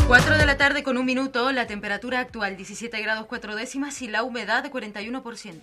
4 de la tarde con 1 minuto, la temperatura actual 17 grados 4 décimas y la humedad de 41%.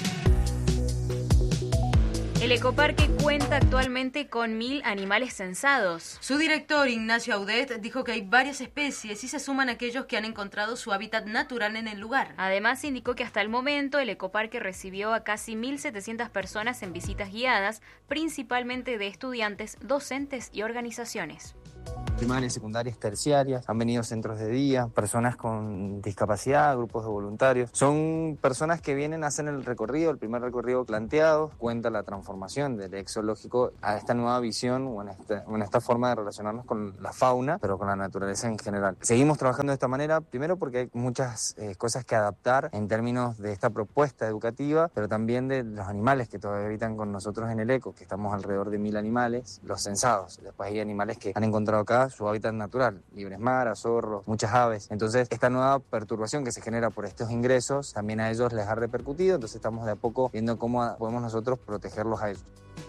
El ecoparque cuenta actualmente con 1.000 animales censados. Su director, Ignacio Audet, dijo que hay varias especies y se suman aquellos que han encontrado su hábitat natural en el lugar. Además, indicó que hasta el momento el ecoparque recibió a casi 1.700 personas en visitas guiadas, principalmente de estudiantes, docentes y organizaciones. Primarias, secundarias, terciarias, han venido centros de día, personas con discapacidad, grupos de voluntarios. Son personas que vienen a hacer el recorrido, el primer recorrido planteado, cuenta la transformación del ex zoológico a esta nueva visión o en esta forma de relacionarnos con la fauna, pero con la naturaleza en general. Seguimos trabajando de esta manera, primero porque hay muchas cosas que adaptar en términos de esta propuesta educativa, pero también de los animales que todavía habitan con nosotros en el eco, que estamos alrededor de 1.000 animales, los censados. Después hay animales que han encontrado acá su hábitat natural, libres maras, zorros, muchas aves. Entonces, esta nueva perturbación que se genera por estos ingresos, también a ellos les ha repercutido, entonces estamos de a poco viendo cómo podemos nosotros protegerlos a ellos.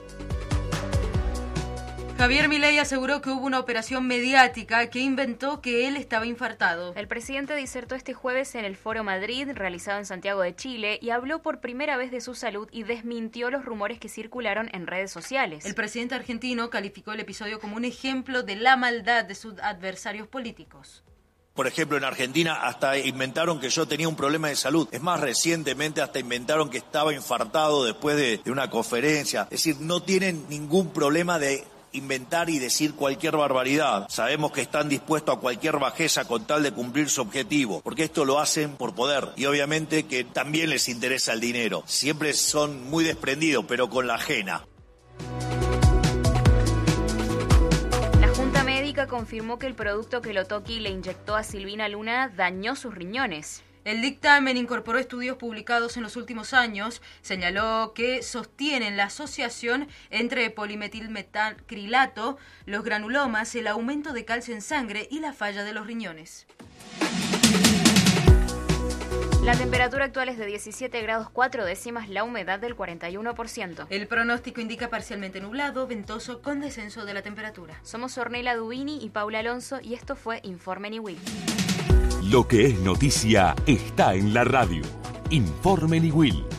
Javier Milei aseguró que hubo una operación mediática que inventó que él estaba infartado. El presidente disertó este jueves en el Foro Madrid, realizado en Santiago de Chile, y habló por primera vez de su salud y desmintió los rumores que circularon en redes sociales. El presidente argentino calificó el episodio como un ejemplo de la maldad de sus adversarios políticos. Por ejemplo, en Argentina hasta inventaron que yo tenía un problema de salud. Es más, recientemente hasta inventaron que estaba infartado después de una conferencia. Es decir, no tienen ningún problema de inventar y decir cualquier barbaridad. Sabemos que están dispuestos a cualquier bajeza con tal de cumplir su objetivo, porque esto lo hacen por poder y obviamente que también les interesa el dinero. Siempre son muy desprendidos, pero con la ajena. La Junta Médica confirmó que el producto que Lotoki le inyectó a Silvina Luna dañó sus riñones. El dictamen incorporó estudios publicados en los últimos años, señaló que sostienen la asociación entre polimetilmetacrilato, los granulomas, el aumento de calcio en sangre y la falla de los riñones. La temperatura actual es de 17 grados 4 décimas, la humedad del 41%. El pronóstico indica parcialmente nublado, ventoso, con descenso de la temperatura. Somos Ornella Dubini y Paula Alonso y esto fue Informe Niwil. Lo que es noticia está en la radio. Informe Niwil.